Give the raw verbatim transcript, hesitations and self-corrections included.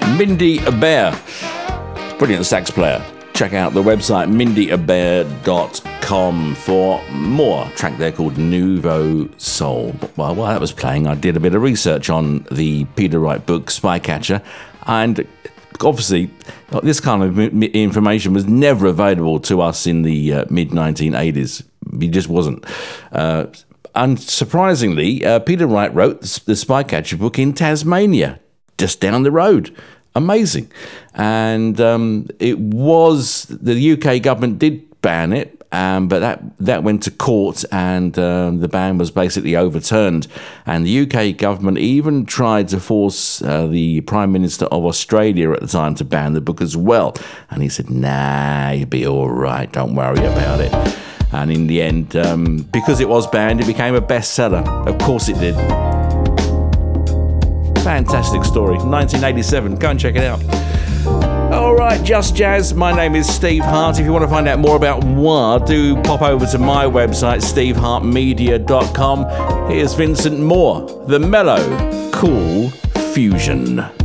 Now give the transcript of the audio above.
Mindy Abair, brilliant sax player. Check out the website mindy abair dot com for more. A track there called Nouveau Soul. Well, while that was playing, I did a bit of research on the Peter Wright book Spycatcher, and obviously this kind of information was never available to us in the uh, mid nineteen eighties. It just wasn't. Uh, unsurprisingly, uh, Peter Wright wrote the, the Spycatcher book in Tasmania, just down the road. Amazing. And um, it was, the U K government did ban it, um, but that, that went to court, and um, the ban was basically overturned. And the U K government even tried to force uh, the Prime Minister of Australia at the time to ban the book as well. And he said, nah, you'll be all right, don't worry about it. And in the end, um, because it was banned, it became a bestseller. Of course it did. Fantastic story. nineteen eighty-seven. Go and check it out. All right, Just Jazz. My name is Steve Hart. If you want to find out more about moi, do pop over to my website, steve hart media dot com. Here's Vincent Moore, the mellow, cool fusion.